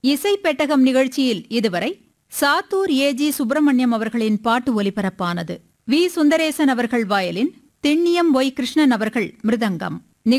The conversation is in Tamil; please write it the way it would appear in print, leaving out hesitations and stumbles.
இசை பெட்டகம் நிகழ்ச்சியில் இதுவரை சாத்தூர் ஏஜி சுப்பிரமணியம் அவர்களின் பாட்டு ஒலிபரப்பானது. வி சுந்தரேசன் அவர்கள் வயலின், திண்ணியம் ஒய் கிருஷ்ணன் அவர்கள் மிருதங்கம்.